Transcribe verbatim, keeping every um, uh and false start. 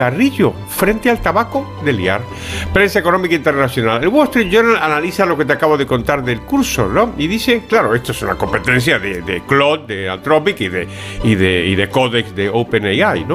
cigarrillo frente al tabaco de liar. Prensa económica internacional. El Wall Street Journal analiza lo que te acabo de contar del curso, ¿no? Y dice, claro, esto es una competencia de, de Claude, de Anthropic y de, y de, y de Codex de OpenAI, ¿no?